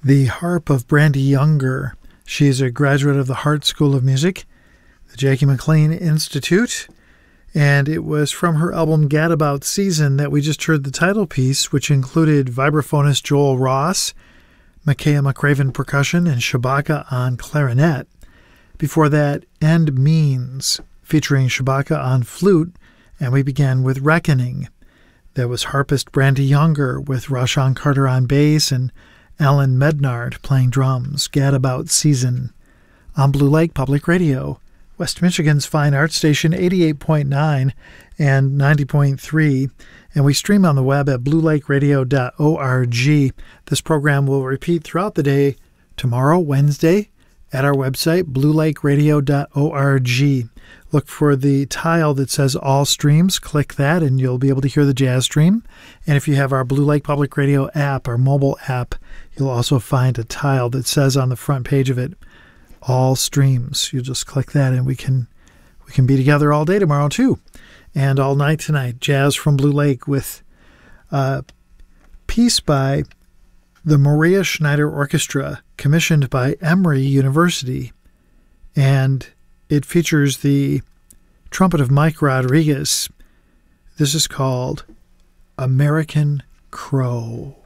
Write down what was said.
The Harp of Brandy Younger. She's a graduate of the Hart School of Music, the Jackie McLean Institute, and it was from her album Gadabout Season that we just heard the title piece, which included vibraphonist Joel Ross, Makaya McRaven percussion, and Shabaka on clarinet. Before that, End Means, featuring Shabaka on flute, and we began with Reckoning. That was harpist Brandy Younger with Rashawn Carter on bass and Alan Mednard playing drums. Gadabout Season on Blue Lake Public Radio, West Michigan's fine art station, 88.9 and 90.3, and we stream on the web at bluelakeradio.org. This program will repeat throughout the day tomorrow, Wednesday, at our website, bluelakeradio.org. Look for the tile that says All Streams. Click that, and you'll be able to hear the jazz stream. And if you have our Blue Lake Public Radio app, our mobile app, you'll also find a tile that says on the front page of it, All Streams. You just click that, and we can be together all day tomorrow, too. And all night tonight, jazz from Blue Lake with a piece by the Maria Schneider Orchestra, commissioned by Emory University. And it features the trumpet of Mike Rodriguez. This is called American Crow.